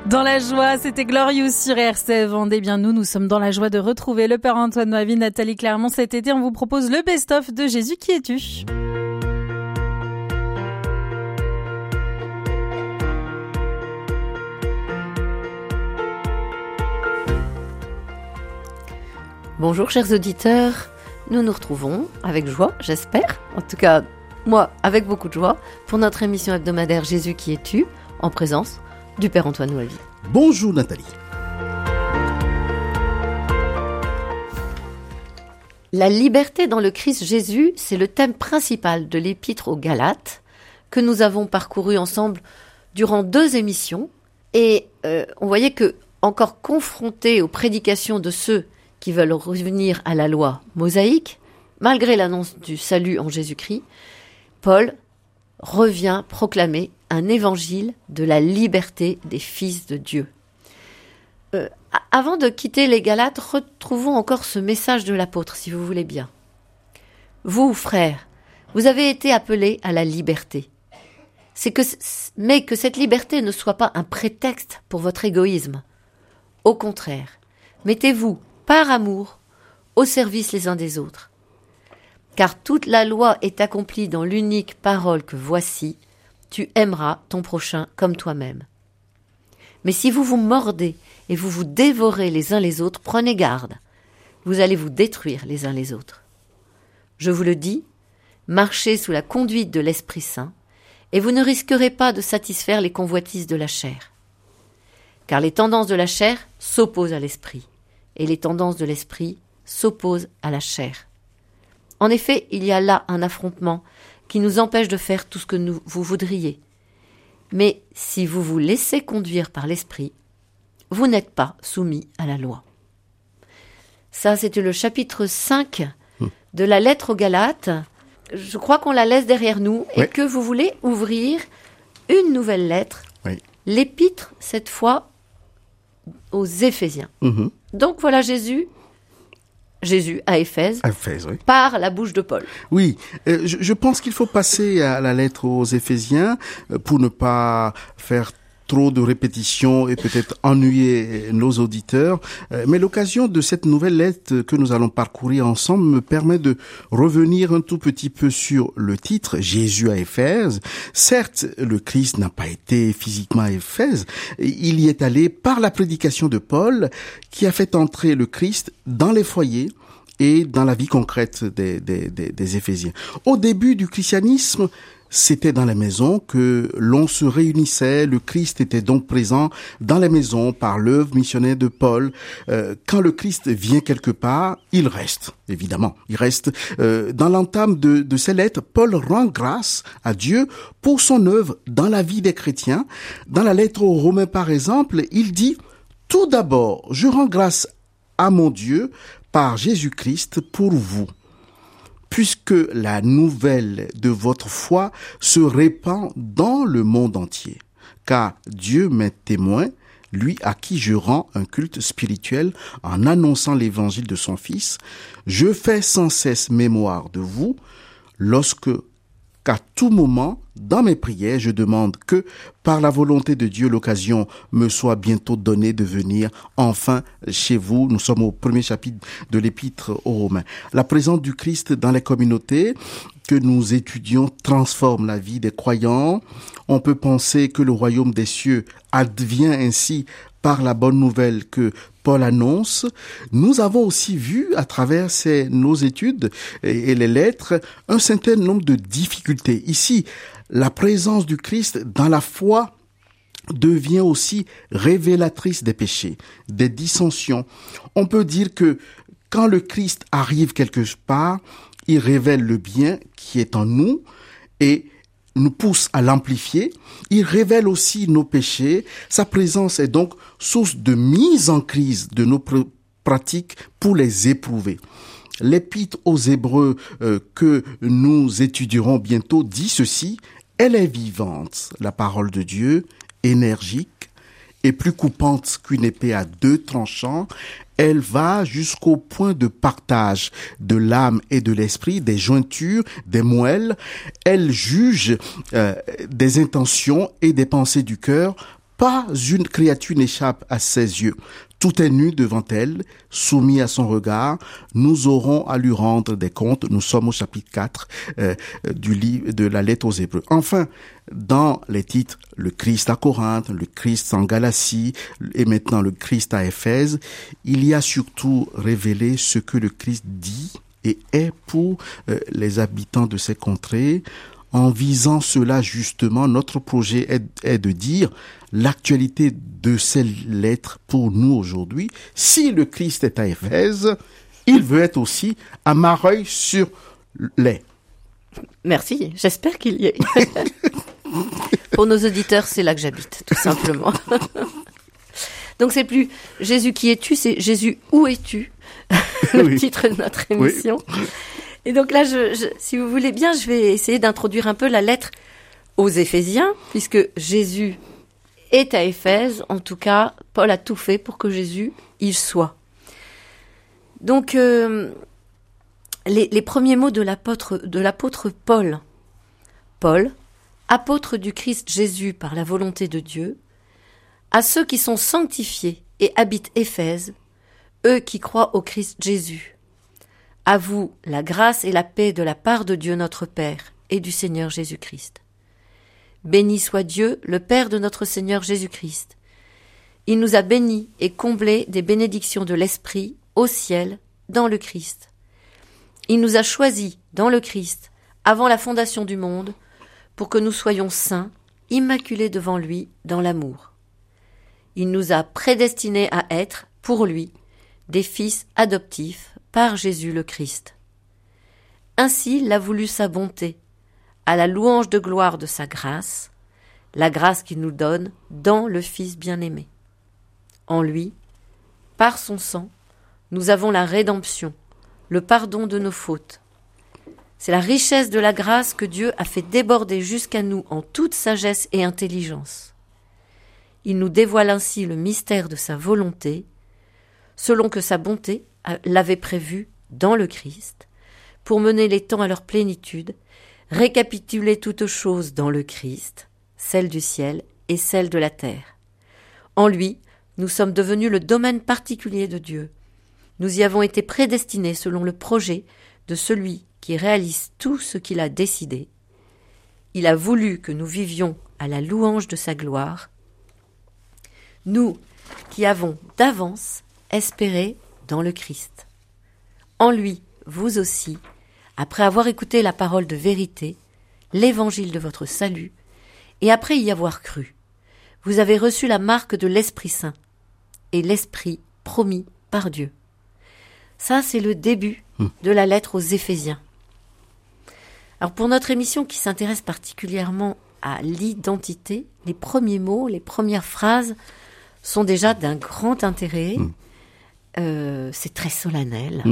Dans la joie, c'était Glorious sur RCF Vendée. Bien nous sommes dans la joie de retrouver le Père Antoine Noavi, Nathalie Clermont. Cet été, on vous propose le best-of de Jésus qui es-tu. Bonjour chers auditeurs, nous nous retrouvons avec joie, j'espère, en tout cas moi avec beaucoup de joie, pour notre émission hebdomadaire Jésus qui es-tu, en présence du Père Antoine Noavi. Bonjour Nathalie. La liberté dans le Christ Jésus, c'est le thème principal de l'épître aux Galates que nous avons parcouru ensemble durant 2 émissions. Et on voyait que, encore confrontés aux prédications de ceux qui veulent revenir à la loi mosaïque, malgré l'annonce du salut en Jésus-Christ, Paul revient proclamer un évangile de la liberté des fils de Dieu. Avant de quitter les Galates, retrouvons encore ce message de l'apôtre, si vous voulez bien. Vous, frères, vous avez été appelés à la liberté. Mais que cette liberté ne soit pas un prétexte pour votre égoïsme. Au contraire, mettez-vous, par amour, au service les uns des autres. Car toute la loi est accomplie dans l'unique parole que voici, tu aimeras ton prochain comme toi-même. Mais si vous vous mordez et vous vous dévorez les uns les autres, prenez garde, vous allez vous détruire les uns les autres. Je vous le dis, marchez sous la conduite de l'Esprit Saint, et vous ne risquerez pas de satisfaire les convoitises de la chair. Car les tendances de la chair s'opposent à l'esprit, et les tendances de l'esprit s'opposent à la chair. En effet, il y a là un affrontement qui nous empêche de faire tout ce que vous voudriez. Mais si vous vous laissez conduire par l'esprit, vous n'êtes pas soumis à la loi. Ça, c'était le chapitre 5 de la lettre aux Galates. Je crois qu'on la laisse derrière nous et que vous voulez ouvrir une nouvelle lettre, l'épître, cette fois, aux Éphésiens. Donc voilà Jésus à Éphèse, par la bouche de Paul. Oui, je pense qu'il faut passer à la lettre aux Éphésiens pour ne pas faire trop de répétitions et peut-être ennuyer nos auditeurs. Mais l'occasion de cette nouvelle lettre que nous allons parcourir ensemble me permet de revenir un tout petit peu sur le titre, Jésus à Éphèse. Certes, le Christ n'a pas été physiquement à Éphèse. Il y est allé par la prédication de Paul qui a fait entrer le Christ dans les foyers et dans la vie concrète des Éphésiens. Au début du christianisme, c'était dans les maisons que l'on se réunissait. Le Christ était donc présent dans les maisons par l'œuvre missionnaire de Paul. Quand le Christ vient quelque part, il reste, évidemment. Il reste. Dans l'entame de ces lettres, Paul rend grâce à Dieu pour son œuvre dans la vie des chrétiens. Dans la lettre aux Romains, par exemple, il dit « Tout d'abord, je rends grâce à mon Dieu par Jésus-Christ pour vous. » Puisque la nouvelle de votre foi se répand dans le monde entier. Car Dieu m'est témoin, lui à qui je rends un culte spirituel en annonçant l'évangile de son Fils, je fais sans cesse mémoire de vous, qu'à tout moment, dans mes prières, je demande que, par la volonté de Dieu, l'occasion me soit bientôt donnée de venir enfin chez vous. Nous sommes au 1er chapitre de l'Épître aux Romains. La présence du Christ dans les communautés que nous étudions transforme la vie des croyants. On peut penser que le royaume des cieux advient ainsi par la bonne nouvelle que Paul annonce. Nous avons aussi vu, à travers nos études et les lettres, un certain nombre de difficultés. Ici, la présence du Christ dans la foi devient aussi révélatrice des péchés, des dissensions. On peut dire que quand le Christ arrive quelque part, il révèle le bien qui est en nous et nous pousse à l'amplifier. Il révèle aussi nos péchés. Sa présence est donc source de mise en crise de nos pratiques pour les éprouver. L'épître aux Hébreux que nous étudierons bientôt dit ceci: elle est vivante, la parole de Dieu, énergique et plus coupante qu'une épée à 2 tranchants. Elle va jusqu'au point de partage de l'âme et de l'esprit, des jointures, des moelles. Elle juge des intentions et des pensées du cœur. Pas une créature n'échappe à ses yeux. Tout est nu devant elle, soumis à son regard. Nous aurons à lui rendre des comptes. Nous sommes au chapitre 4 du livre de la lettre aux Hébreux. Enfin, dans les titres, le Christ à Corinthe, le Christ en Galatie et maintenant le Christ à Éphèse, il y a surtout révélé ce que le Christ dit et est pour les habitants de ces contrées. En visant cela, justement, notre projet est de dire l'actualité de ces lettres pour nous aujourd'hui. Si le Christ est à Éphèse, il veut être aussi à Mareuil-sur-Lay. Merci, j'espère qu'il y est. Pour nos auditeurs, c'est là que j'habite, tout simplement. Donc c'est plus Jésus qui es-tu, c'est Jésus où es-tu, le titre de notre émission. Oui. Et donc là, si vous voulez bien, je vais essayer d'introduire un peu la lettre aux Éphésiens, puisque Jésus est à Éphèse. En tout cas, Paul a tout fait pour que Jésus y soit. Donc, les premiers mots de l'apôtre Paul. Paul, apôtre du Christ Jésus par la volonté de Dieu, à ceux qui sont sanctifiés et habitent Éphèse, eux qui croient au Christ Jésus. À vous, la grâce et la paix de la part de Dieu notre Père et du Seigneur Jésus-Christ. Béni soit Dieu, le Père de notre Seigneur Jésus-Christ. Il nous a bénis et comblés des bénédictions de l'Esprit au ciel, dans le Christ. Il nous a choisis dans le Christ, avant la fondation du monde, pour que nous soyons saints, immaculés devant lui, dans l'amour. Il nous a prédestinés à être, pour lui, des fils adoptifs, par Jésus le Christ. Ainsi l'a voulu sa bonté, à la louange de gloire de sa grâce, la grâce qu'il nous donne dans le Fils bien-aimé. En lui, par son sang, nous avons la rédemption, le pardon de nos fautes. C'est la richesse de la grâce que Dieu a fait déborder jusqu'à nous en toute sagesse et intelligence. Il nous dévoile ainsi le mystère de sa volonté, selon que sa bonté l'avait prévu dans le Christ, pour mener les temps à leur plénitude, récapituler toutes choses dans le Christ, celle du ciel et celle de la terre. En lui, nous sommes devenus le domaine particulier de Dieu. Nous y avons été prédestinés selon le projet de celui qui réalise tout ce qu'il a décidé. Il a voulu que nous vivions à la louange de sa gloire, nous qui avons d'avance espéré dans le Christ. En lui, vous aussi, après avoir écouté la parole de vérité, l'évangile de votre salut, et après y avoir cru, vous avez reçu la marque de l'Esprit Saint et l'Esprit promis par Dieu. Ça, c'est le début de la lettre aux Éphésiens. Alors pour notre émission qui s'intéresse particulièrement à l'identité, les premiers mots, les premières phrases sont déjà d'un grand intérêt. C'est très solennel.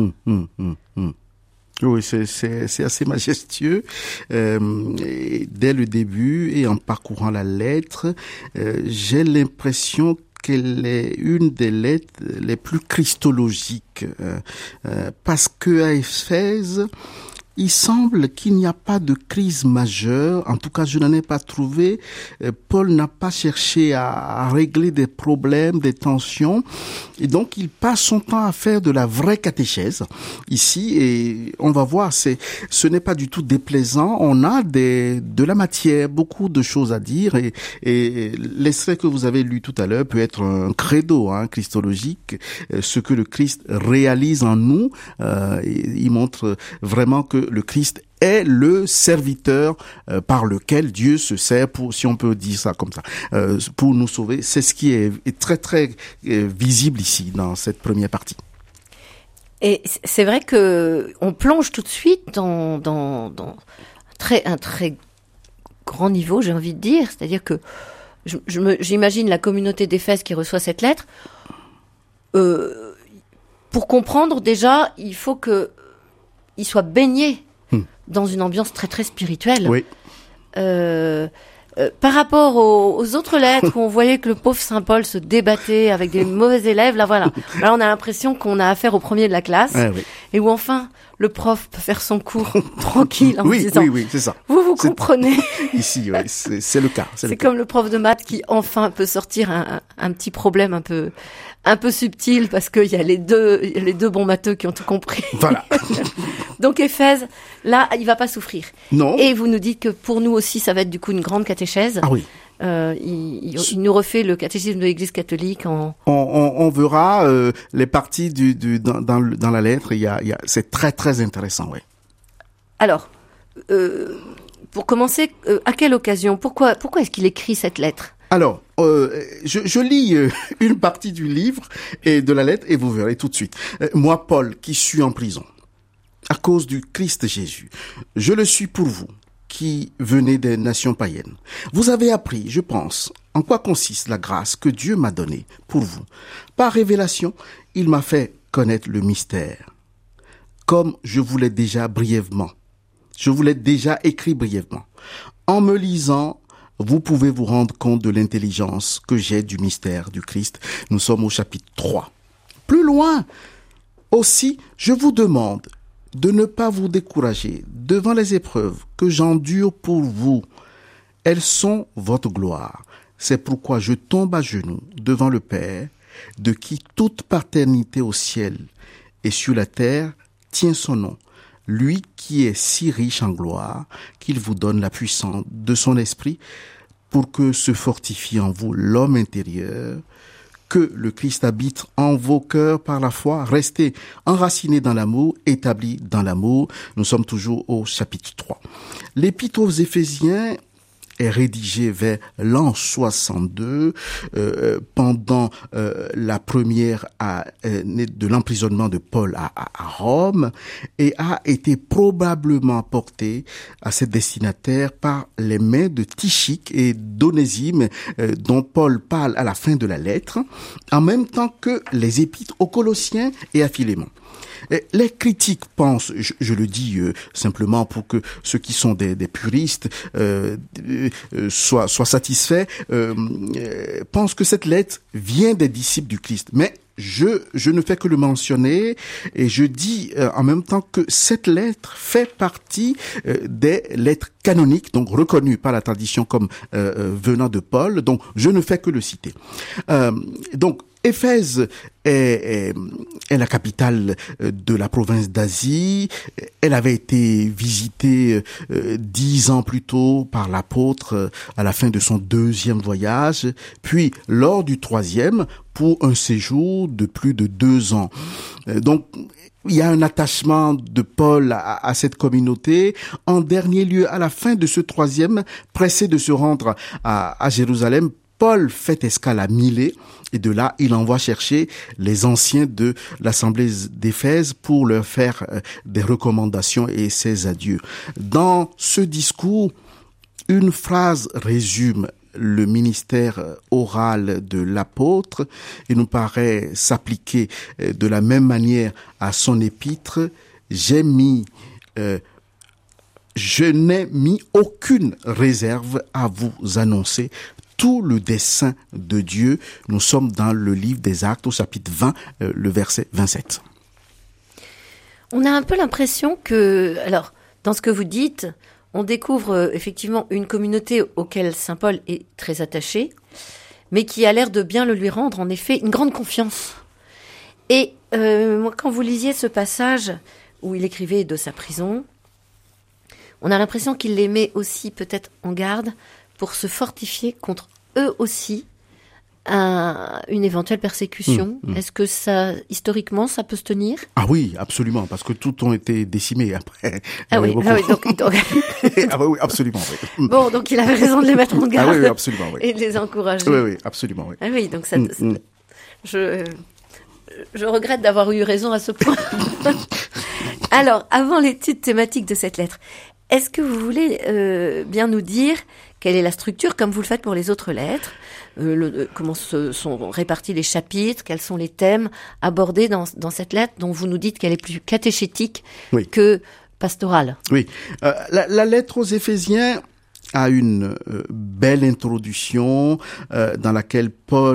Oui, c'est assez majestueux. Dès le début et en parcourant la lettre, j'ai l'impression qu'elle est une des lettres les plus christologiques, parce que à Éphèse, il semble qu'il n'y a pas de crise majeure. En tout cas, je n'en ai pas trouvé. Paul n'a pas cherché à régler des problèmes, des tensions. Et donc, il passe son temps à faire de la vraie catéchèse ici. Et on va voir, ce n'est pas du tout déplaisant. On a de la matière, beaucoup de choses à dire. Et l'extrait que vous avez lu tout à l'heure peut être un credo, christologique. Ce que le Christ réalise en nous, il montre vraiment que le Christ est le serviteur par lequel Dieu se sert pour, si on peut dire ça comme ça, pour nous sauver. C'est ce qui est très très visible ici dans cette première partie. Et c'est vrai que on plonge tout de suite dans un très grand niveau, j'ai envie de dire. C'est-à-dire que j'imagine la communauté d'Éphèse qui reçoit cette lettre. Pour comprendre, déjà, il faut que il soit baigné dans une ambiance très très spirituelle. Oui. Par rapport aux autres lettres où on voyait que le pauvre Saint Paul se débattait avec des mauvais élèves, là voilà. Là on a l'impression qu'on a affaire au premier de la classe. Oui. et où enfin le prof peut faire son cours tranquille en disant oui, c'est ça. Vous comprenez. Ici, ouais, c'est le cas. C'est comme le prof de maths qui enfin peut sortir un petit problème un peu subtil parce qu'il y a les deux bons matheux qui ont tout compris. Voilà. Donc Éphèse, là, il va pas souffrir. Non. Et vous nous dites que pour nous aussi, ça va être du coup une grande catéchèse. Ah oui. Il nous refait le catéchisme de l'Église catholique On verra les parties dans la lettre. C'est très très intéressant, oui. Alors, pour commencer, à quelle occasion, pourquoi est-ce qu'il écrit cette lettre? Alors, je lis une partie du livre et de la lettre et vous verrez tout de suite. Moi, Paul, qui suis en prison à cause du Christ Jésus, je le suis pour vous, qui venez des nations païennes. Vous avez appris, je pense, en quoi consiste la grâce que Dieu m'a donnée pour vous. Par révélation, il m'a fait connaître le mystère, comme je vous l'ai déjà écrit brièvement. En me lisant, vous pouvez vous rendre compte de l'intelligence que j'ai du mystère du Christ. Nous sommes au chapitre 3. Plus loin, aussi, je vous demande de ne pas vous décourager devant les épreuves que j'endure pour vous. Elles sont votre gloire. C'est pourquoi je tombe à genoux devant le Père, de qui toute paternité au ciel et sur la terre tient son nom. Lui qui est si riche en gloire, qu'il vous donne la puissance de son esprit pour que se fortifie en vous l'homme intérieur, que le Christ habite en vos cœurs par la foi. Restez enracinés dans l'amour, établis dans l'amour. Nous sommes toujours au chapitre 3. L'épître aux Éphésiens est rédigé vers l'an 62, pendant la première année de l'emprisonnement de Paul à Rome, et a été probablement porté à ses destinataires par les mains de Tychique et d'Onésime, dont Paul parle à la fin de la lettre, en même temps que les épîtres aux Colossiens et à Philémon. Les critiques pensent, je le dis simplement pour que ceux qui sont des puristes soient satisfaits, pensent que cette lettre vient des disciples du Christ. Mais je ne fais que le mentionner et je dis en même temps que cette lettre fait partie des lettres canoniques, donc reconnues par la tradition comme venant de Paul. Donc je ne fais que le citer. Donc Éphèse est la capitale de la province d'Asie. Elle avait été visitée 10 ans plus tôt par l'apôtre à la fin de son 2e voyage, puis lors du 3e pour un séjour de plus de 2 ans. Donc, il y a un attachement de Paul à cette communauté. En dernier lieu, à la fin de ce 3e, pressé de se rendre à Jérusalem, Paul fait escale à Milet et de là, il envoie chercher les anciens de l'Assemblée d'Éphèse pour leur faire des recommandations et ses adieux. Dans ce discours, une phrase résume le ministère oral de l'apôtre et nous paraît s'appliquer de la même manière à son épître. Je n'ai mis aucune réserve à vous annoncer tout le dessein de Dieu. Nous sommes dans le livre des Actes au chapitre 20, le verset 27. On a un peu l'impression que, alors, dans ce que vous dites, on découvre effectivement une communauté auquel saint Paul est très attaché, mais qui a l'air de bien le lui rendre, en effet, une grande confiance. Et moi, quand vous lisiez ce passage où il écrivait de sa prison, on a l'impression qu'il les met aussi peut-être en garde pour se fortifier contre eux aussi une éventuelle persécution. Est-ce que ça, historiquement, ça peut se tenir? Ah oui, absolument, parce que tout ont été décimés après. Ah oui, donc... Ah oui, absolument. Oui. Bon, donc il avait raison de les mettre en garde. Ah oui, absolument. Oui. Et de les encourager. Oui, absolument. Oui. Ah oui, donc ça... Je regrette d'avoir eu raison à ce point. Alors, avant l'étude thématique de cette lettre, est-ce que vous voulez bien nous dire quelle est la structure, comme vous le faites pour les autres lettres, comment sont répartis les chapitres, quels sont les thèmes abordés dans cette lettre, dont vous nous dites qu'elle est plus catéchétique que pastorale? Oui, la lettre aux Éphésiens a une belle introduction dans laquelle Paul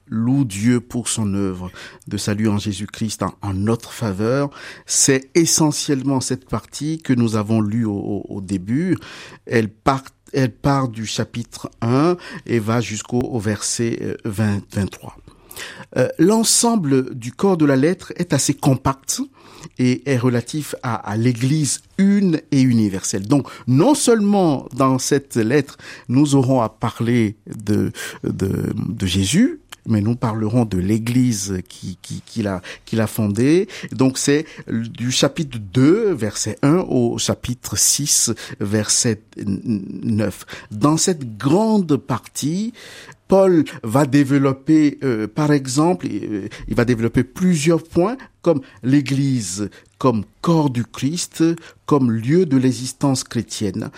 loue Dieu pour son œuvre de salut en Jésus-Christ en notre faveur. C'est essentiellement cette partie que nous avons lue au début. Elle part du chapitre 1 et va jusqu'au verset 23. L'ensemble du corps de la lettre est assez compact et est relatif à l'Église une et universelle. Donc, non seulement dans cette lettre, nous aurons à parler de Jésus, mais nous parlerons de l'Église qu'il a fondée. Donc, c'est du chapitre 2, verset 1 au chapitre 6, verset 9. Dans cette grande partie, Paul va développer, par exemple, il va développer plusieurs points comme l'Église, comme corps du Christ, comme lieu de l'existence chrétienne.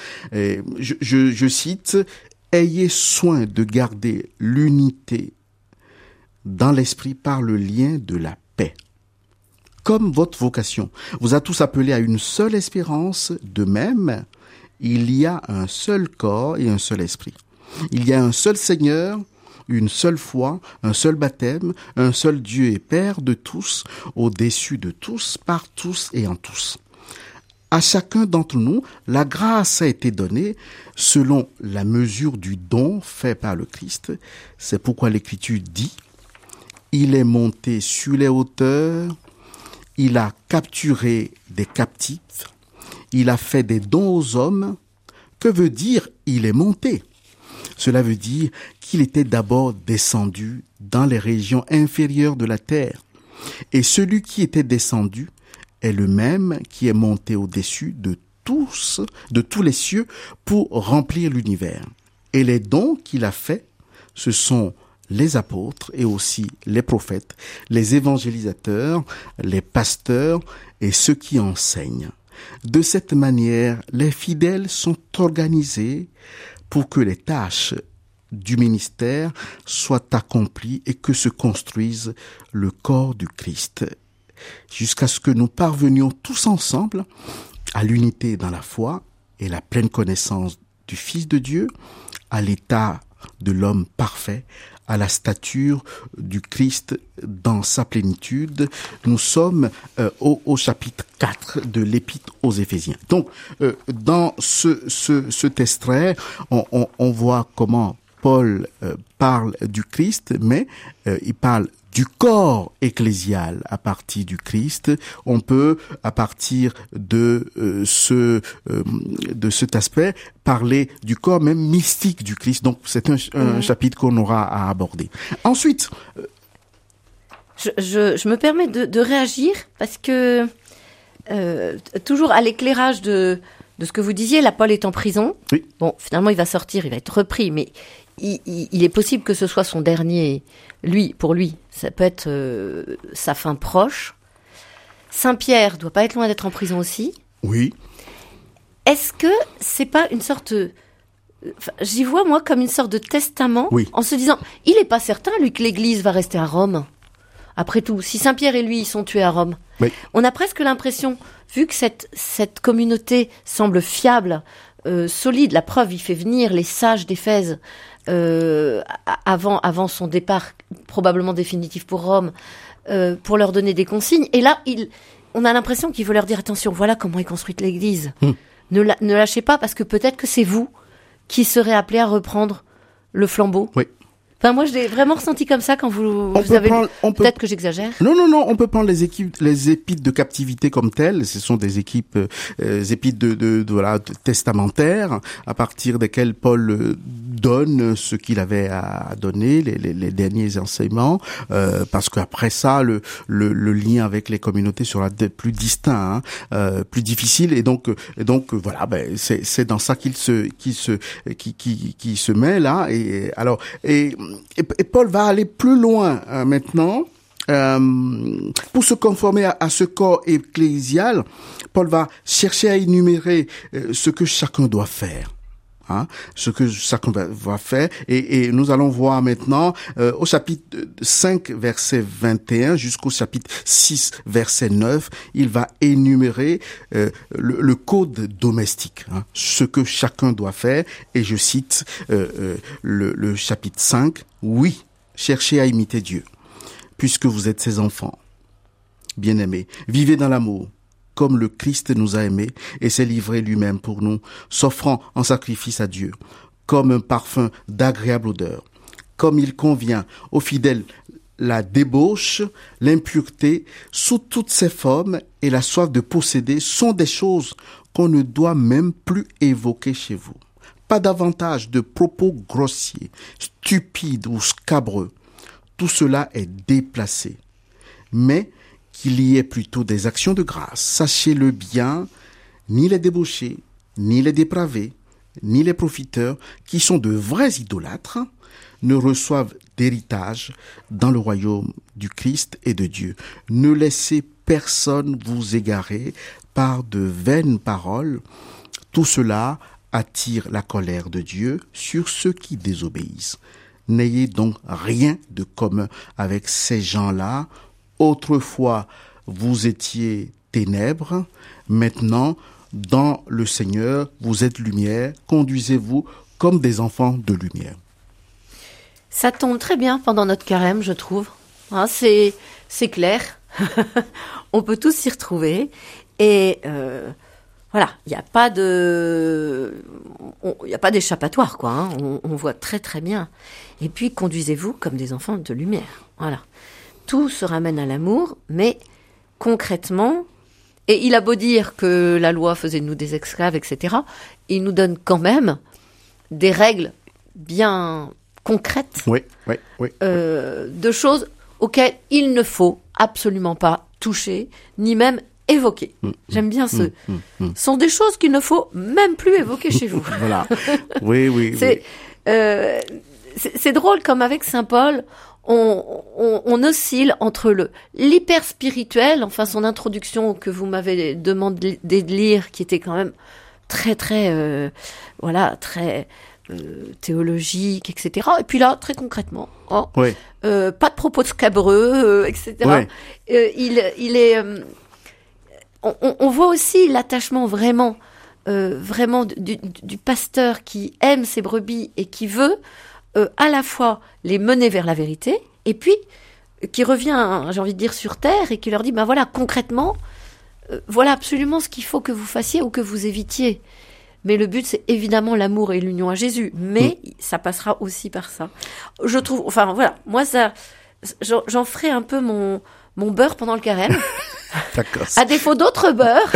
Je cite, « Ayez soin de garder l'unité dans l'esprit par le lien de la paix. Comme votre vocation vous a tous appelés à une seule espérance, de même, il y a un seul corps et un seul esprit. Il y a un seul Seigneur, une seule foi, un seul baptême, un seul Dieu et Père de tous, au-dessus de tous, par tous et en tous. À chacun d'entre nous, la grâce a été donnée selon la mesure du don fait par le Christ. C'est pourquoi l'Écriture dit, « Il est monté sur les hauteurs, il a capturé des captifs, il a fait des dons aux hommes. » Que veut dire « il est monté » ? Cela veut dire qu'il était d'abord descendu dans les régions inférieures de la terre. Et celui qui était descendu est le même qui est monté au-dessus de tous les cieux pour remplir l'univers. Et les dons qu'il a faits, ce sont les apôtres et aussi les prophètes, les évangélisateurs, les pasteurs et ceux qui enseignent. De cette manière, les fidèles sont organisés pour que les tâches du ministère soient accomplies et que se construise le corps du Christ, jusqu'à ce que nous parvenions tous ensemble à l'unité dans la foi et la pleine connaissance du Fils de Dieu, à l'état de l'homme parfait, à la stature du Christ dans sa plénitude. Nous sommes au chapitre 4 de l'Épître aux Éphésiens. Donc, dans cet extrait, on voit comment Paul parle du Christ, mais il parle du corps ecclésial à partir du Christ. On peut, à partir de cet aspect, parler du corps même mystique du Christ. Donc, c'est un chapitre qu'on aura à aborder. Ensuite, je me permets de réagir parce que toujours à l'éclairage de ce que vous disiez, là, Paul est en prison. Oui. Bon, finalement, il va sortir, il va être repris, mais il est possible que ce soit son dernier, pour lui. Ça peut être sa fin proche. Saint-Pierre doit pas être loin d'être en prison aussi. Oui. Est-ce que c'est pas une sorte... j'y vois, moi, comme une sorte de testament, oui, en se disant, il est pas certain, lui, que l'Église va rester à Rome. Après tout, si Saint-Pierre et lui, ils sont tués à Rome, oui, on a presque l'impression, vu que cette communauté semble fiable, solide, la preuve, il fait venir les sages d'Éphèse avant son départ, probablement définitif pour Rome, pour leur donner des consignes. Et là, on a l'impression qu'il veut leur dire, attention, voilà comment est construite l'Église. Ne lâchez pas, parce que peut-être que c'est vous qui serez appelés à reprendre le flambeau. Oui. Enfin, moi, je l'ai vraiment ressenti comme ça quand vous avez... Peut-être que j'exagère. Non, on peut prendre les épîtres de captivité comme telles. Ce sont des épîtres testamentaires, à partir desquelles Paul donne ce qu'il avait à donner, les derniers enseignements, parce qu'après ça, le lien avec les communautés sera plus distinct, plus difficile, et donc voilà, c'est dans ça qu'il se met là, et Paul va aller plus loin maintenant. Pour se conformer à ce corps ecclésial, Paul va chercher à énumérer ce que chacun doit faire. Ce que chacun va faire, et nous allons voir maintenant au chapitre 5 verset 21 jusqu'au chapitre 6 verset 9, il va énumérer le code domestique, ce que chacun doit faire, et je cite le chapitre 5, oui, cherchez à imiter Dieu, puisque vous êtes ses enfants. Bien-aimés, vivez dans l'amour, comme le Christ nous a aimés et s'est livré lui-même pour nous, s'offrant en sacrifice à Dieu, comme un parfum d'agréable odeur. Comme il convient aux fidèles, la débauche, l'impureté, sous toutes ses formes, et la soif de posséder sont des choses qu'on ne doit même plus évoquer chez vous. Pas davantage de propos grossiers, stupides ou scabreux. Tout cela est déplacé. Mais qu'il y ait plutôt des actions de grâce. Sachez-le bien, ni les débauchés, ni les dépravés, ni les profiteurs, qui sont de vrais idolâtres, ne reçoivent d'héritage dans le royaume du Christ et de Dieu. Ne laissez personne vous égarer par de vaines paroles. Tout cela attire la colère de Dieu sur ceux qui désobéissent. N'ayez donc rien de commun avec ces gens-là. Autrefois, vous étiez ténèbres, maintenant, dans le Seigneur, vous êtes lumière, conduisez-vous comme des enfants de lumière. Ça tombe très bien pendant notre carême, je trouve. Hein, c'est clair. On peut tous s'y retrouver. Et voilà, il n'y a pas d'échappatoire, quoi. Hein. On voit très très bien. Et puis, conduisez-vous comme des enfants de lumière. Voilà. Tout se ramène à l'amour, mais concrètement, et il a beau dire que la loi faisait de nous des esclaves, etc., il nous donne quand même des règles bien concrètes de choses auxquelles il ne faut absolument pas toucher, ni même évoquer. J'aime bien ce sont des choses qu'il ne faut même plus évoquer chez vous. Voilà. Oui. C'est drôle, comme avec Saint Paul, on oscille entre l'hyper spirituel, enfin son introduction que vous m'avez demandé de lire, qui était quand même très très très théologique, etc. Et puis là, très concrètement, pas de propos de scabreux, etc. Il est, on voit aussi l'attachement vraiment du pasteur qui aime ses brebis et qui veut à la fois les mener vers la vérité, et puis qui revient, j'ai envie de dire, sur terre, et qui leur dit, ben voilà, concrètement, voilà absolument ce qu'il faut que vous fassiez ou que vous évitiez. Mais le but, c'est évidemment l'amour et l'union à Jésus. Mais ça passera aussi par ça. Je trouve, enfin voilà, moi ça, j'en ferai un peu mon beurre pendant le carême. D'accord. À défaut d'autres beurres.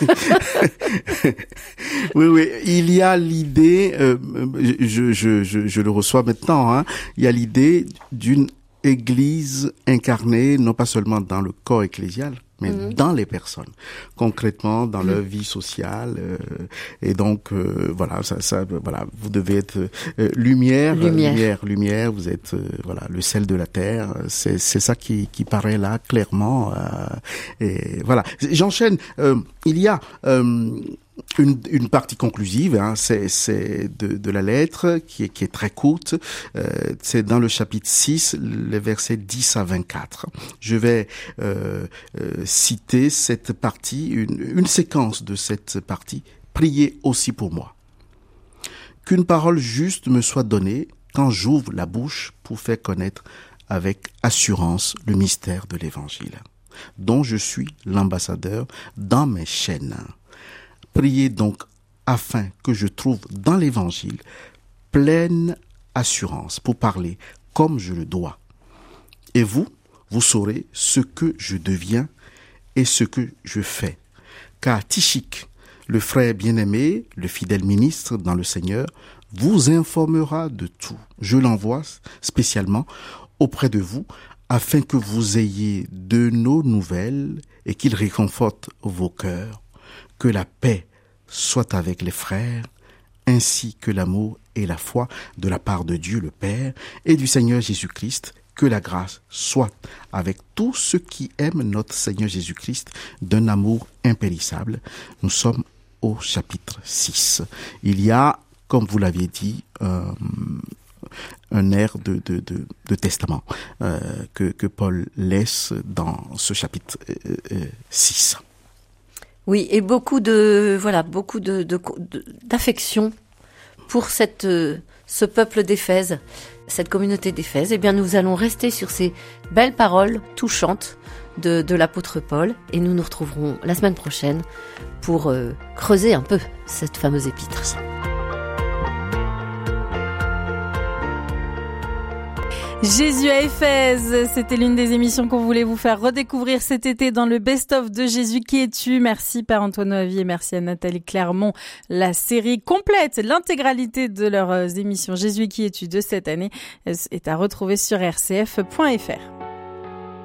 Oui, il y a l'idée, je le reçois maintenant, hein, il y a l'idée d'une église incarnée, non pas seulement dans le corps ecclésial, mais dans les personnes, concrètement dans leur vie sociale, et donc voilà, voilà, vous devez être lumière, vous êtes voilà, le sel de la terre, c'est ça qui paraît là clairement, et voilà. J'enchaîne. Il y a une partie conclusive, hein, c'est de la lettre qui est très courte. C'est dans le chapitre 6, les versets 10 à 24. Je vais citer cette partie, une séquence de cette partie. Priez aussi pour moi. Qu'une parole juste me soit donnée quand j'ouvre la bouche pour faire connaître avec assurance le mystère de l'Évangile, dont je suis l'ambassadeur dans mes chaînes. Priez donc afin que je trouve dans l'Évangile pleine assurance pour parler comme je le dois. Et vous saurez ce que je deviens et ce que je fais. Car Tychik, le frère bien-aimé, le fidèle ministre dans le Seigneur, vous informera de tout. Je l'envoie spécialement auprès de vous afin que vous ayez de nos nouvelles et qu'il réconforte vos cœurs. Que la paix soit avec les frères, ainsi que l'amour et la foi de la part de Dieu le Père et du Seigneur Jésus-Christ. Que la grâce soit avec tous ceux qui aiment notre Seigneur Jésus-Christ d'un amour impérissable. Nous sommes au chapitre 6. Il y a, comme vous l'aviez dit, un air de testament que Paul laisse dans ce chapitre 6. Oui, et beaucoup d'affection pour cette ce peuple d'Éphèse, cette communauté d'Éphèse, eh bien nous allons rester sur ces belles paroles touchantes de l'apôtre Paul, et nous nous retrouverons la semaine prochaine pour creuser un peu cette fameuse épître. Jésus à Éphèse, c'était l'une des émissions qu'on voulait vous faire redécouvrir cet été dans le best-of de Jésus qui es-tu. Merci Père Antoine Noavi et merci à Nathalie Clermont. La série complète, l'intégralité de leurs émissions Jésus qui es-tu de cette année est à retrouver sur rcf.fr.